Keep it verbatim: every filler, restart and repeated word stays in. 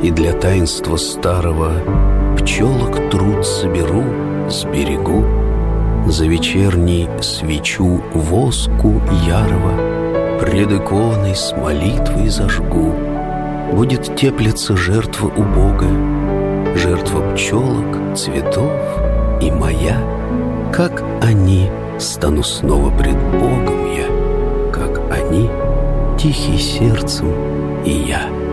И для таинства старого пчелок труд соберу, сберегу, за вечерней свечу воску ярого пред иконой с молитвой зажгу. Будет теплиться жертва убогая, жертва пчелок, цветов и моя. Как они, стану снова пред Богом я, как они, тихий сердцем и я.